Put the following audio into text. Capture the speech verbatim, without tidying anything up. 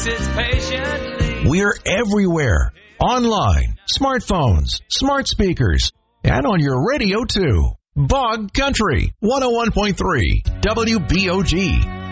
sits patiently. We're everywhere. Online, smartphones, smart speakers, and on your radio, too. Bog Country, one oh one point three, W B O G.